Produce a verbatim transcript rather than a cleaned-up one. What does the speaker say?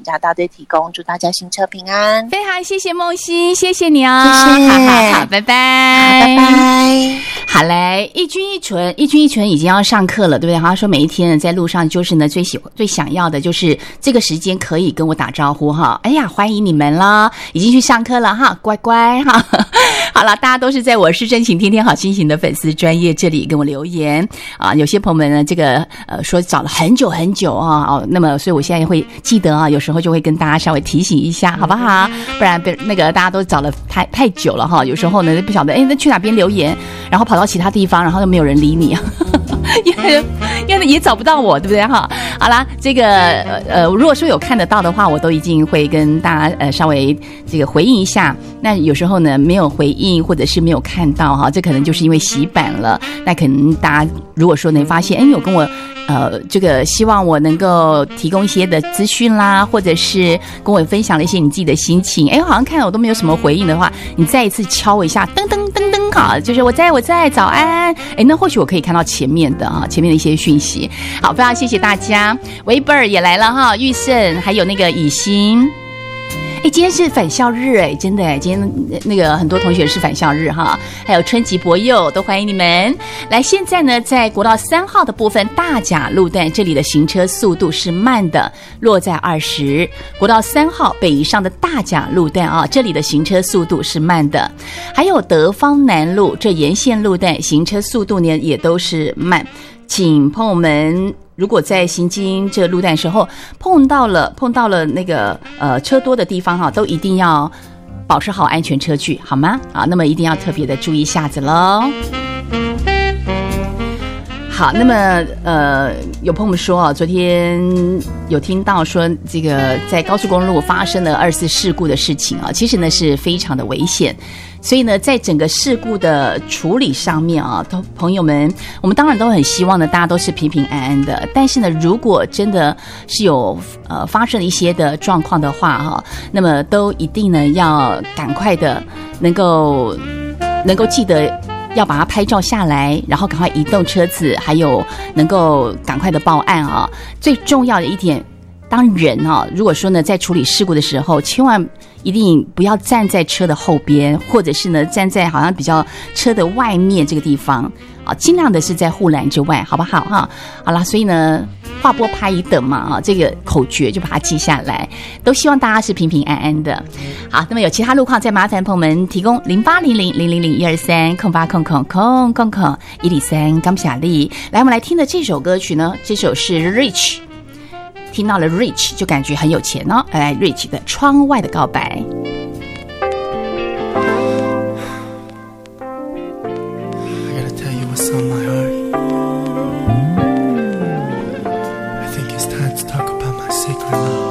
家大队提供，祝大家行车平安。 非常谢谢梦溪，谢谢你哦， 谢谢， 好好好，拜拜， 拜拜。 好嘞，一君一纯，一君一纯已经要上课了，对不对？他说每一天呢，在路上就是呢，最喜最想要的就是这个时间可以跟我打招呼哈。哎呀，欢迎你们啦，已经去上课了哈，乖乖哈。好了，大家都是在我是真情天天好心情的粉丝专页这里跟我留言啊。有些朋友们呢，这个呃说找了很久很久啊，哦，那么所以我现在会记得啊，有时候就会跟大家稍微提醒一下，好不好？不然被那个大家都找了太太久了哈，有时候呢不晓得哎，那去哪边留言，然后跑到其他地方，然后都没有人理你，因为因为也找不到我，对不对哈？好啦，这个呃，如果说有看得到的话，我都一定会跟大家呃稍微这个回应一下。那有时候呢没有回应或者是没有看到哈，这可能就是因为洗版了。那可能大家如果说能发现，哎，有跟我呃这个希望我能够提供一些的资讯啦，或者是跟我分享了一些你自己的心情，哎，好像看到我都没有什么回应的话，你再一次敲我一下，噔噔噔噔，好，就是我在我在早安，哎，那或许我可以看到前面的啊，前面的一些讯息。好，非常谢谢大家，维伯尔也来了哈，玉胜还有那个以欣。哎，今天是返校日哎，真的哎，今天那个很多同学是返校日哈，还有春吉博佑都欢迎你们来。现在呢，在国道三号的部分大甲路段，这里的行车速度是慢的，落在二十。国道三号北以上的大甲路段啊，这里的行车速度是慢的。还有德芳南路这沿线路段行车速度呢也都是慢，请朋友们。如果在行经这个路段的时候碰到了碰到了那个呃车多的地方哈，都一定要保持好安全车距，好吗？啊，那么一定要特别的注意一下子喽。好，那么呃，有朋友们说啊，昨天有听到说这个在高速公路发生了二次事故的事情啊，其实呢是非常的危险。所以呢，在整个事故的处理上面啊，都朋友们，我们当然都很希望呢，大家都是平平安安的。但是呢，如果真的是有呃发生一些的状况的话哈，那么都一定呢要赶快的能够能够记得要把它拍照下来，然后赶快移动车子，还有能够赶快的报案啊。最重要的一点，当人啊，如果说呢在处理事故的时候，千万一定不要站在车的后边，或者是呢站在好像比较车的外面这个地方啊，尽量的是在护栏之外，好不好哈？好啦，所以呢话拨拍一等嘛啊，这个口诀就把它记下来，都希望大家是平平安安的。好，那么有其他路况再麻烦朋友们提供零八零零零零零一二三空八空空空空空一零三刚小丽。来，我们来听的这首歌曲呢，这首是 Rich。听到了 Rich 就感觉很有钱哦，来 Rich 的窗外的告白。 I gotta tell you what's on my heart. I think it's time to talk about my secret love.